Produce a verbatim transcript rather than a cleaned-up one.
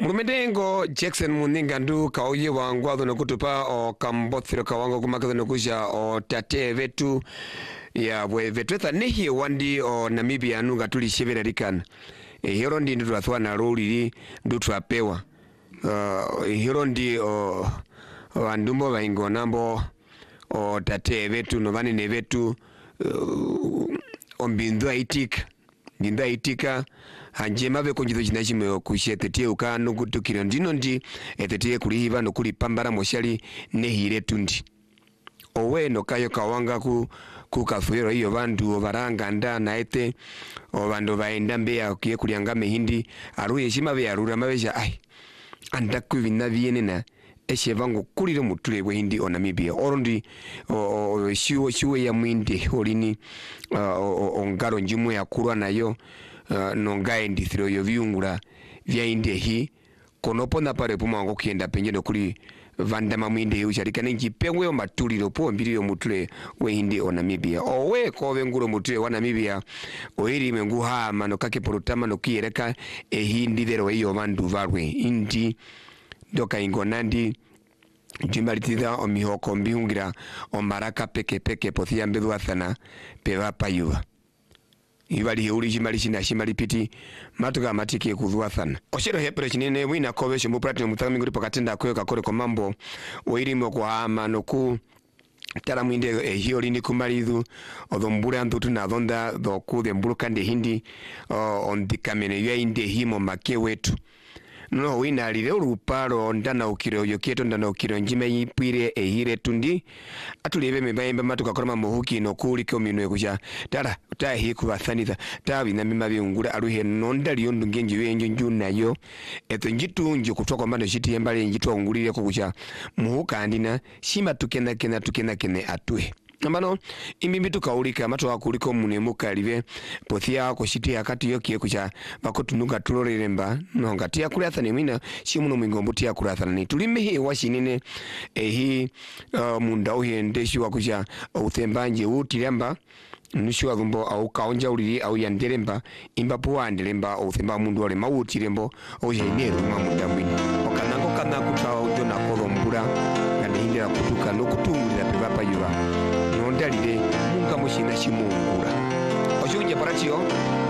Murumedengo Jackson Muninga ndu kauye wangwatho nokutupa o kambothiro kawango kumakatho nokusha o tate vetu ya we vetwetha nehi wandi o Namibia nunga tuli shevera rikana. E hero ndi ndu athwana roli ndu twapewa. Uh, hero ndi o wandumbo waingo nambo o tate vetu novani ne vetu uh, ombindwa itika. Binda itika hanjema be konjito kinachime kushetetie ukano kutukira ndino ndi etetie kulihiva no kuli pambara moshali nehire tundi owe no kayo kawanga ku kukafuiro iyo bandu obaranga nda na ete obando baenda mbeya kiye kulyanga mehindi aruye shima be arura mabeja ai anda kubina biene na eshe vango kulire mutule we hindi o Namibia orondi o shiwo shiwe ya mwindi holini ongaro njimu ya kurwa nayo nongae ndithiro yo viungura vya inde hi konoponda pare pumango kienda penjeno kuli vandama mwinde usharika nenji pengwe yo matuliro po mbiri yo mutule we hindi o Namibia owe kowe nguro mutule wa Namibia oiri mengu hama no kake porutama no kiereka e hindi dhero iyo vandu varwe indi doka ingonandi jimbaritida o mihoko mbihungira o maraka peke peke pothia mbedu athana peva payuva ibali heuri jimbali china shimali piti matuka matiki kudhu athana oshiro hepere chinene wina kowe shimbu prati mutaka minguri pakatenda kwe kakore kwa mambo oirimo kwa ama noku tara mwinde e hiyo lini kumalidu odho mbure antutu na dhonda dhoku de mburu kande hindi ondikamene yua inde himo make wetu no wina lile uruparo ndana ukiro yokieto ndana ukiro njime yipire ehire tundi atulebe mebayemba matuka koroma mohuki no kuli ko minwe kuja tara utahi kubathanitha tabi na mima byungura aruhe nonda lyondo ngenje wenjo njunayo eto njitu nje kutoka mbano shiti yembale njitu ngulire ko kuja muhuka andina shima tukena kena tukena kene atue Nambano, imimbi tukaulika, mato wakuliko munemuka live, pothia ko shiti akati yokie kucha, bako tunuka tulore remba, nonga tia kulathani mwina, shimuno mwingombu tia kulathani. Tulimehi washi nene, ehi uh, munda uhi ndeshi wakucha, uthembanje uti remba, nushi wa dhumbo au kaonja ulili au yanderemba, imba puwa anderemba, uthemba mundu wale mauti rembo, au jaineru munda mwini. Okanango kana kutawa ujona kolo mbura, gane hindera kutuka no kutungu la pevapa yuwa. Nondalire munga mushina shimungura. Oshunje paratio.